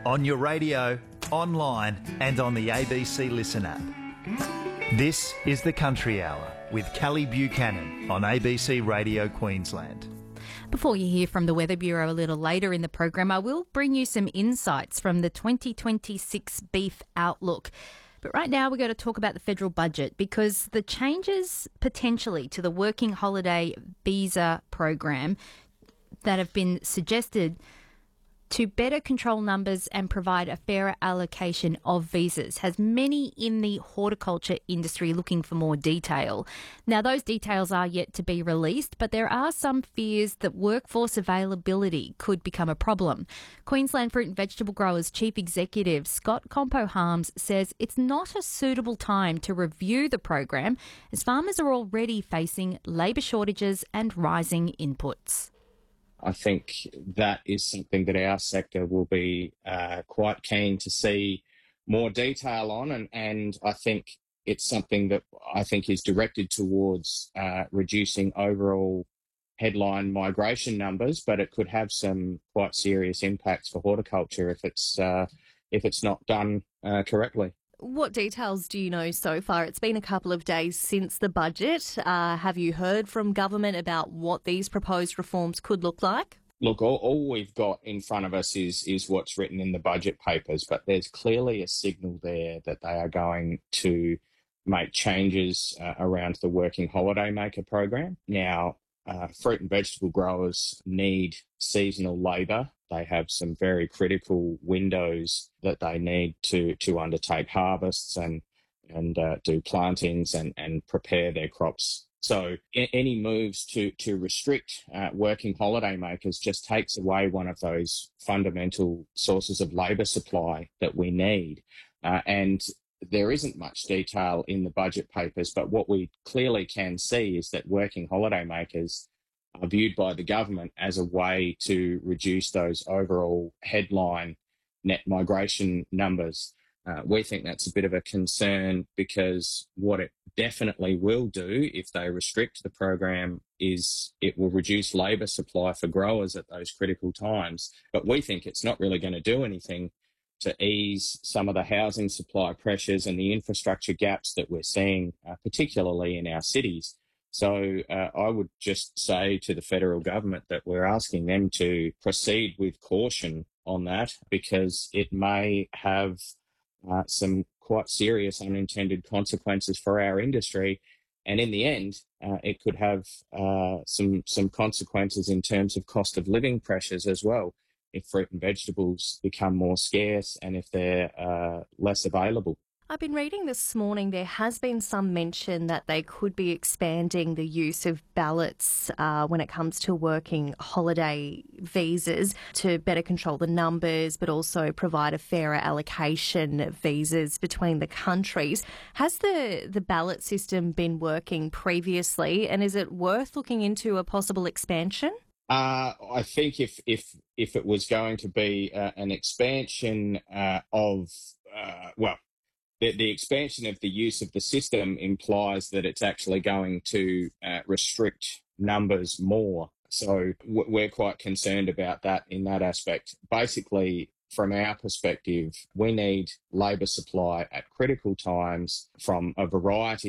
on your radio, online and on the ABC Listen app. This is the Country Hour with Callie Buchanan on ABC Radio Queensland. Before you hear from the Weather Bureau a little later in the program, I will bring you some insights from the 2026 Beef Outlook. But right now we're going to talk about the federal budget, because the changes potentially to the Working Holiday Visa program that have been suggested to better control numbers and provide a fairer allocation of visas has many in the horticulture industry looking for more detail. Now, those details are yet to be released, but there are some fears that workforce availability could become a problem. Queensland Fruit and Vegetable Growers Chief Executive Scott Compo-Harms says it's not a suitable time to review the program, as farmers are already facing labour shortages and rising inputs. I think that is something that our sector will be quite keen to see more detail on, and I think it's something that I think is directed towards reducing overall headline migration numbers, but it could have some quite serious impacts for horticulture if it's not done correctly. What details do you know so far? It's been a couple of days since the budget. Have you heard from government about what these proposed reforms could look like? Look, all we've got in front of us is what's written in the budget papers, but there's clearly a signal there that they are going to make changes around the Working Holiday Maker program. Now, fruit and vegetable growers need seasonal labour. They have some very critical windows that they need to undertake harvests and do plantings and prepare their crops. So any moves to restrict working holiday makers just takes away one of those fundamental sources of labour supply that we need. And there isn't much detail in the budget papers, but what we clearly can see is that working holiday makers are viewed by the government as a way to reduce those overall headline net migration numbers. We think that's a bit of a concern, because what it definitely will do if they restrict the program is it will reduce labour supply for growers at those critical times. But we think it's not really going to do anything to ease some of the housing supply pressures and the infrastructure gaps that we're seeing, particularly in our cities. So I would just say to the federal government that we're asking them to proceed with caution on that, because it may have some quite serious unintended consequences for our industry. And in the end, it could have some consequences in terms of cost of living pressures as well, if fruit and vegetables become more scarce and if they're less available. I've been reading this morning there has been some mention that they could be expanding the use of ballots when it comes to working holiday visas to better control the numbers, but also provide a fairer allocation of visas between the countries. Has the ballot system been working previously, and is it worth looking into a possible expansion? I think if it was going to be an expansion the expansion of the use of the system implies that it's actually going to restrict numbers more. So we're quite concerned about that in that aspect. Basically, from our perspective, we need labour supply at critical times from a variety